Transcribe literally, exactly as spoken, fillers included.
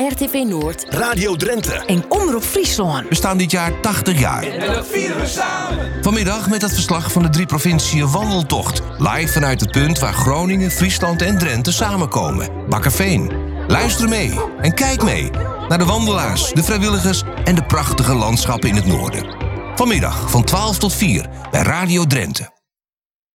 R T V Noord, Radio Drenthe en Omroep Friesland. We staan dit jaar tachtig jaar. en dat vieren we samen. Vanmiddag met het verslag van de drie provinciën Wandeltocht. Live vanuit het punt waar Groningen, Friesland en Drenthe samenkomen. Bakkerveen. Luister mee en kijk mee naar de wandelaars, de vrijwilligers en de prachtige landschappen in het noorden. Vanmiddag van twaalf tot vier bij Radio Drenthe.